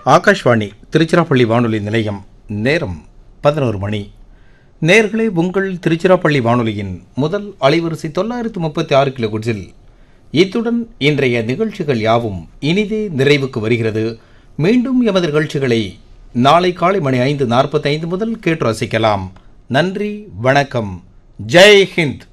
ஆகாஷ்வாணி திருச்சிராப்பள்ளி வானொலி நிலையம். நேரம் 11 மணி. நேர்களே, உங்கள் திருச்சிராப்பள்ளி வானொலியின் முதல் அலைவரிசை 936 கிலோஹெர்ட்ஸில் இத்துடன் இன்றைய நிகழ்ச்சிகள் யாவும் இனிதே நிறைவுக்கு வருகிறது. மீண்டும் எமது நிகழ்ச்சிகளை நாளை காலை மணி 5:45 முதல் கேட்டு ரசிக்கலாம். நன்றி, வணக்கம். ஜெய் ஹிந்த்.